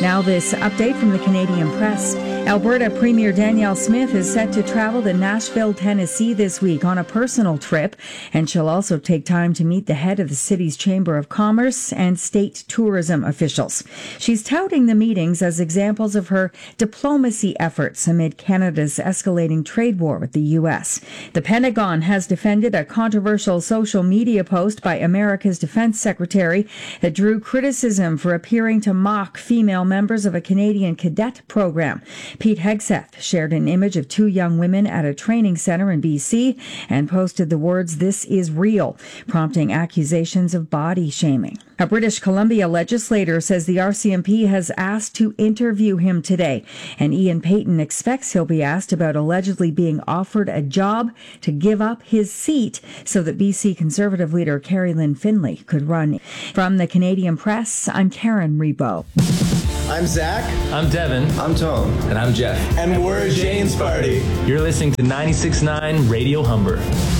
Now this update from the Canadian Press. Alberta Premier Danielle Smith is set to travel to Nashville, Tennessee this week on a personal trip, and she'll also take time to meet the head of the city's Chamber of Commerce and state tourism officials. She's touting the meetings as examples of her diplomacy efforts amid Canada's escalating trade war with the U.S. The Pentagon has defended a controversial social media post by America's Defense Secretary that drew criticism for appearing to mock female members of a Canadian cadet program. Pete Hegseth shared an image of two young women at a training center in BC and posted the words, "This is real," prompting accusations of body shaming. A British Columbia legislator says the RCMP has asked to interview him today, and Ian Payton expects he'll be asked about allegedly being offered a job to give up his seat so that BC Conservative leader Carrie Lynn Finlay could run. From the Canadian Press, I'm Karen Rebo. I'm Zach. I'm Devin. I'm Tom. And I'm Jeff. And we're Jane's Party. You're listening to 96.9 Radio Humber.